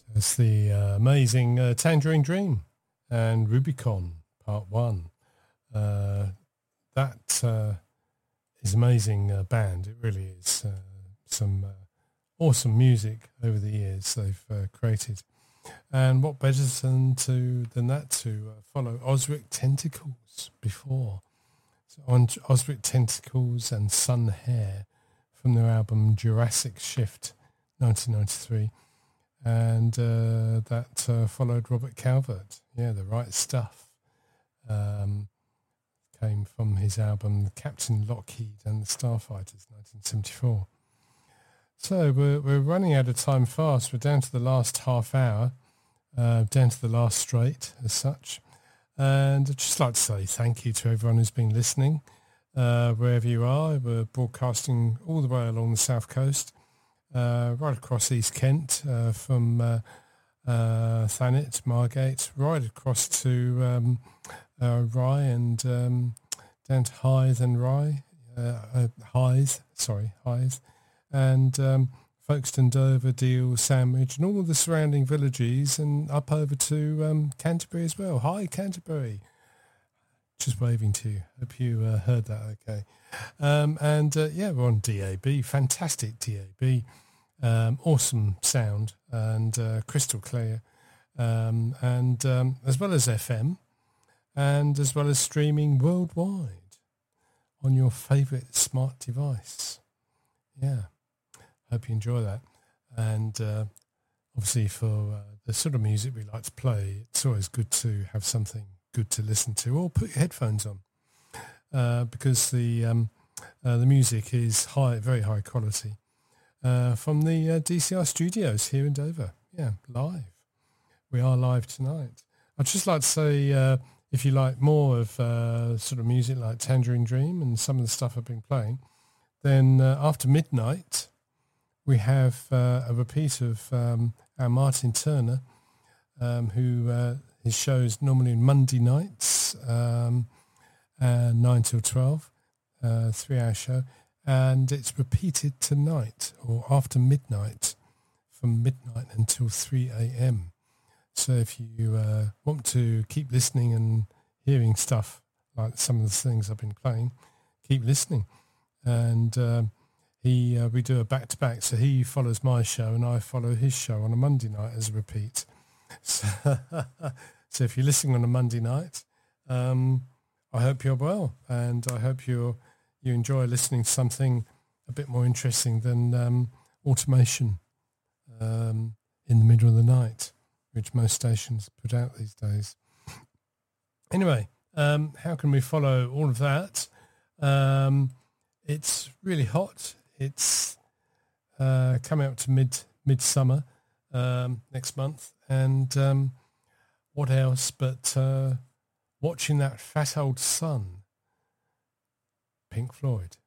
It's the amazing Tangerine Dream and Rubicon Part 1. That is amazing band. It really is. Some awesome music over the years they've created. And what better than that to follow Osric Tentacles before. So on Osric Tentacles and Sun Hair from their album Jurassic Shift 1993. And that followed Robert Calvert. Yeah, The Right Stuff. Came from his album Captain Lockheed and the Starfighters, 1974. So we're running out of time fast. We're down to the last half hour, down to the last straight as such. And I'd just like to say thank you to everyone who's been listening, wherever you are. We're broadcasting all the way along the south coast. Right across East Kent, from Thanet, Margate, right across to Rye and down to Hythe and Rye, Hythe, and Folkestone, Dover, Deal, Sandwich, and all the surrounding villages, and up over to Canterbury as well. Hi, Canterbury. Just waving to you. Hope you heard that okay. Yeah, we're on DAB, fantastic DAB. Awesome sound and crystal clear, and as well as FM, and as well as streaming worldwide on your favourite smart device. Yeah, hope you enjoy that. And obviously for the sort of music we like to play, it's always good to have something good to listen to, or put your headphones on, because the music is very high quality. From the DCR studios here in Dover. Yeah, live. We are live tonight. I'd just like to say, if you like more of sort of music like Tangerine Dream and some of the stuff I've been playing, then after midnight, we have a repeat of our Martin Turner, who his shows normally on Monday nights, 9 till 12, 3-hour show. And it's repeated tonight or after midnight, from midnight until 3 a.m. So if you want to keep listening and hearing stuff like some of the things I've been playing, keep listening. And we do a back-to-back, so he follows my show and I follow his show on a Monday night as a repeat. So, so if you're listening on a Monday night, I hope you're well, and I hope you enjoy listening to something a bit more interesting than automation in the middle of the night, which most stations put out these days. Anyway, how can we follow all of that? It's really hot. It's coming up to midsummer next month. And what else but watching that fat old sun. Pink Floyd.